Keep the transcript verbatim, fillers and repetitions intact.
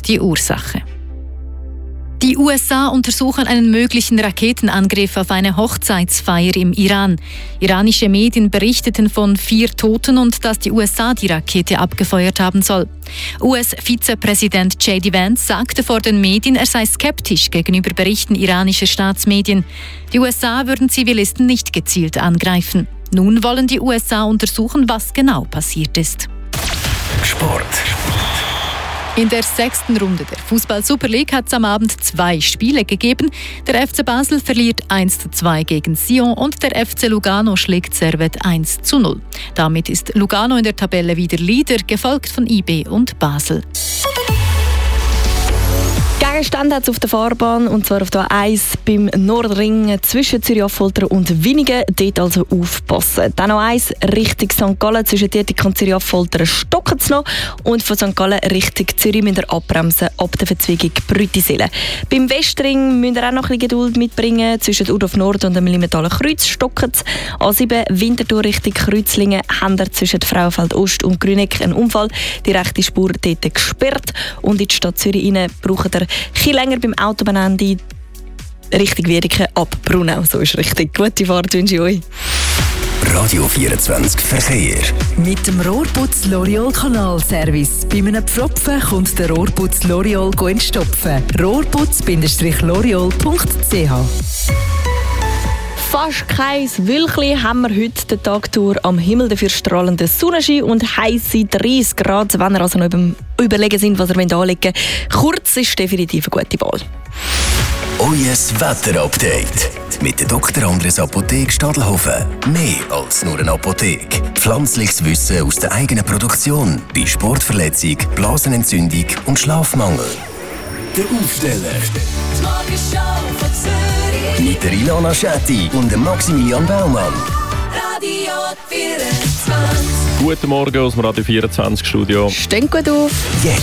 die Ursache. Die U S A untersuchen einen möglichen Raketenangriff auf eine Hochzeitsfeier im Iran. Iranische Medien berichteten von vier Toten und dass die U S A die Rakete abgefeuert haben soll. U S-Vizepräsident J D Vance sagte vor den Medien, er sei skeptisch gegenüber Berichten iranischer Staatsmedien. Die U S A würden Zivilisten nicht gezielt angreifen. Nun wollen die U S A untersuchen, was genau passiert ist. Sport. In der sechsten Runde der Fußball-Super League hat es am Abend zwei Spiele gegeben. Der F C Basel verliert eins zu zwei gegen Sion und der F C Lugano schlägt Servette eins zu null. Damit ist Lugano in der Tabelle wieder Leader, gefolgt von I B und Basel. Gegenstände hat es auf der Fahrbahn, und zwar auf der A eins beim Nordring zwischen Zürich-Affoltern und Winigen. Dort also aufpassen. Dann noch eins Richtung Sankt Gallen, zwischen Dietik und Zürich-Affoltern stocken es noch. Und von Sankt Gallen Richtung Zürich müsst ihr abbremsen ab der Verzweigung Brütiselen. Beim Westring müsst ihr auch noch ein bisschen Geduld mitbringen. Zwischen Udorf Nord und dem Limentaler Kreuz stocken es. A sieben Winterthur Richtung Kreuzlingen haben wir zwischen Frauenfeld Ost und Grüneck einen Unfall. Die rechte Spur dort gesperrt. Und in die Stadt Zürich rein braucht ihr ein länger beim Autobahnende Richtung Wiedeke ab Brunau. So ist richtig. Gute Fahrt wünsche ich euch. Radio vierundzwanzig Verkehr. Mit dem Rohrputz L'Oreal Kanalservice. Bei einem Pfropfen kommt der Rohrputz L'Oreal entstopfen. rohrputz L'Oreal punkt c h. Fast kein Wölkchen haben wir heute den Tag durch am Himmel, dafür strahlender Sonnenschein und heisse dreißig Grad. Wenn ihr also noch beim Überlegen sind, was ihr anlegen wollt, kurz ist definitiv eine gute Wahl. Euer Wetterupdate mit der Doktor Andres Apotheke Stadelhofen. Mehr als nur eine Apotheke. Pflanzliches Wissen aus der eigenen Produktion bei Sportverletzung, Blasenentzündung und Schlafmangel. Der Aufsteller. Die Morgenshow von Zürich. Mit der Ilana Schetti und dem Maximilian Baumann. Radio vierundzwanzig. Guten Morgen aus dem Radio vierundzwanzig Studio. Steht gut auf. Jetzt